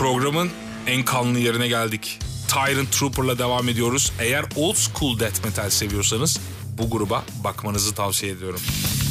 Programın en kanlı yerine geldik. Tyrant Trooper'la devam ediyoruz. Eğer old school death metal seviyorsanız bu gruba bakmanızı tavsiye ediyorum.